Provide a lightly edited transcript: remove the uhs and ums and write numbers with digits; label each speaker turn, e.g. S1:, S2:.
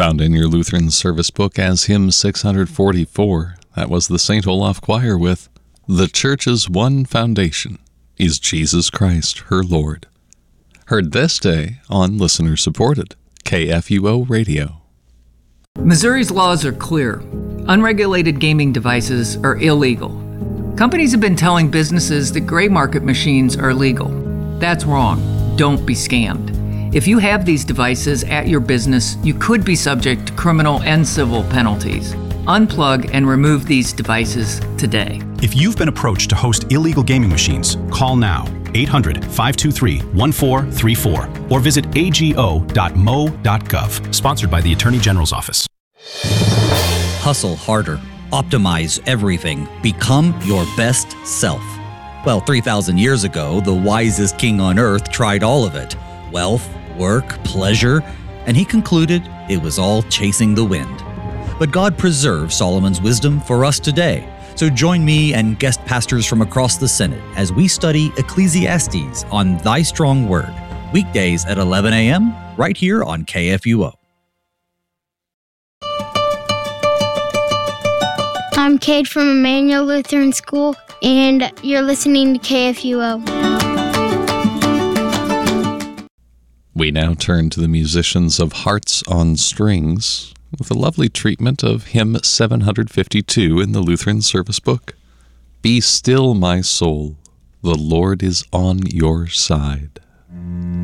S1: Found in your Lutheran service book as hymn 644, that was the St. Olaf Choir with "The Church's One Foundation is Jesus Christ, her Lord." Heard this day on listener-supported KFUO Radio.
S2: Missouri's laws are clear. Unregulated gaming devices are illegal. Companies have been telling businesses that gray market machines are legal. That's wrong. Don't be scammed. If you have these devices at your business, you could be subject to criminal and civil penalties. Unplug and remove these devices today.
S3: If you've been approached to host illegal gaming machines, call now 800-523-1434 or visit ago.mo.gov. Sponsored by the Attorney General's Office.
S4: Hustle harder. Optimize everything. Become your best self. Well, 3,000 years ago, the wisest king on earth tried all of it. Wealth, work, pleasure, and he concluded it was all chasing the wind. But God preserved Solomon's wisdom for us today. So join me and guest pastors from across the Synod as we study Ecclesiastes on Thy Strong Word, weekdays at 11 a.m. right here on KFUO.
S5: I'm Cade from Emmanuel Lutheran School, and you're listening to KFUO.
S1: We now turn to the musicians of Hearts on Strings with a lovely treatment of hymn 752 in the Lutheran service book. Be still, my soul, the Lord is on your side.